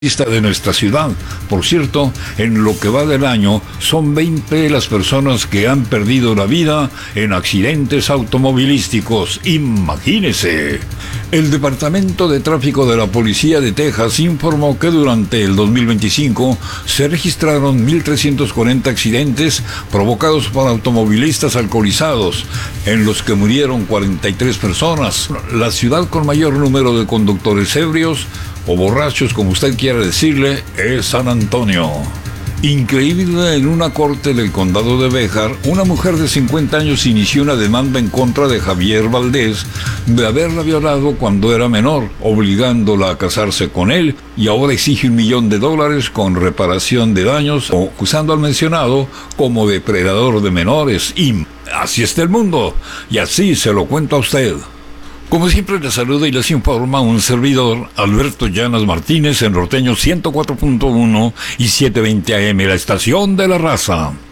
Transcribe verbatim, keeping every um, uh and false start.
de nuestra ciudad. Por cierto, en lo que va del año, son veinte las personas que han perdido la vida en accidentes automovilísticos. Imagínese. El Departamento de Tráfico de la Policía de Texas informó que durante el dos mil veinticinco se registraron mil trescientos cuarenta accidentes provocados por automovilistas alcoholizados, en los que murieron cuarenta y tres personas. La ciudad con mayor número de conductores ebrios o borrachos, como usted quiera decirle, es San Antonio. Increíble, en una corte del condado de Béjar, una mujer de cincuenta años inició una demanda en contra de Javier Valdés de haberla violado cuando era menor, obligándola a casarse con él, y ahora exige un millón de dólares con reparación de daños, acusando al mencionado como depredador de menores. Y así está el mundo, y así se lo cuento a usted. Como siempre, les saluda y les informa un servidor, Alberto Llanas Martínez, en Norteño ciento cuatro punto uno y setecientos veinte A M, la estación de la raza.